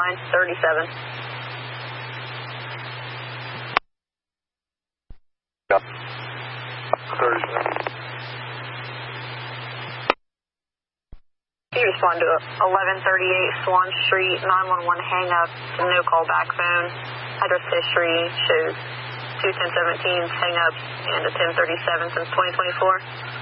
937. Yep. 37. You respond to 1138 Swan Street, 911 hang up, no call back phone. Address history shows 21017 hang up and a 1037 since 2024.